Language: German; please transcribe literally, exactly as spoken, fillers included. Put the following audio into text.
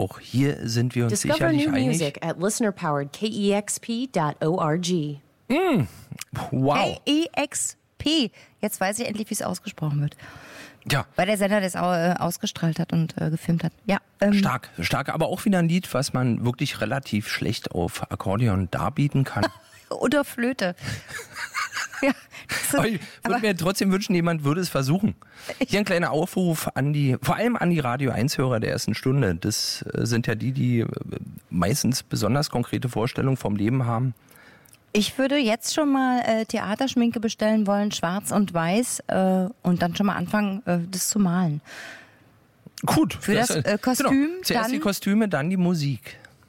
auch hier sind wir uns Discover sicherlich new einig. music at listener powered K E X P dot org. Mm, wow. K E X P. Jetzt weiß ich endlich, wie es ausgesprochen wird. Ja. Weil der Sender das auch, äh, ausgestrahlt hat und äh, gefilmt hat. Ja, ähm, Stark, stark, aber auch wieder ein Lied, was man wirklich relativ schlecht auf Akkordeon darbieten kann. Oder Flöte. Ja, das Aber ich würde mir trotzdem wünschen, jemand würde es versuchen. Hier ein kleiner Aufruf an die, vor allem an die Radio eins Hörer der ersten Stunde. Das äh, sind ja die, die äh, meistens besonders konkrete Vorstellungen vom Leben haben. Ich würde jetzt schon mal äh, Theaterschminke bestellen wollen, schwarz und weiß, äh, und dann schon mal anfangen, äh, das zu malen. Gut. Für das, äh, Kostüm Genau. Zuerst dann- die Kostüme, dann die Musik.